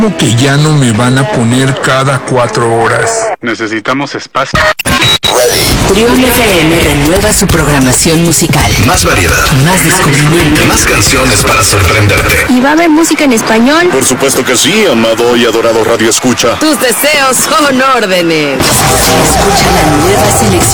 ¿Cómo que ya no me van a poner cada 4 horas? Necesitamos espacio. Trión FM renueva su programación musical. Más variedad, Más descubrimiento. más canciones para sorprenderte. ¿Y va a haber música en español? Por supuesto que sí, amado y adorado Radio Escucha. Tus deseos son órdenes. Escucha la nueva selección